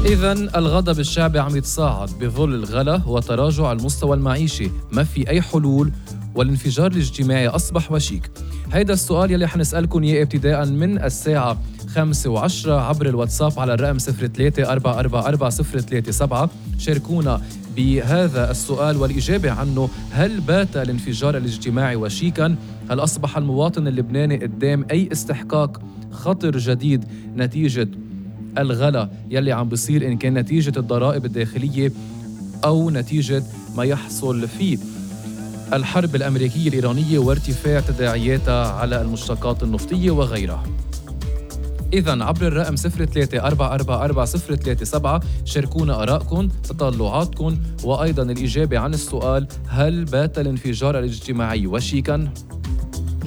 إذن الغضب الشعبي عم يتصاعد بظل الغلا وتراجع المستوى المعيشي، ما في أي حلول والانفجار الاجتماعي أصبح وشيك. هيدا السؤال يلي حنسألكم إياه ابتداء من الساعة 5:10 عبر الواتساب على الرقم 03-444-037. شاركونا بهذا السؤال والإجابة عنه: هل بات الانفجار الاجتماعي وشيكاً؟ هل أصبح المواطن اللبناني قدام أي استحقاق خطر جديد نتيجة الغلا يلي عم بيصير، إن كان نتيجة الضرائب الداخلية أو نتيجة ما يحصل فيه الحرب الأمريكية الإيرانية وارتفاع تداعياتها على المشتقات النفطية وغيرها؟ إذن عبر الرقم 03-444-037 شاركونا آرائكم، تطلعاتكم، وأيضا الإجابة عن السؤال: هل بات الانفجار الاجتماعي وشيكاً؟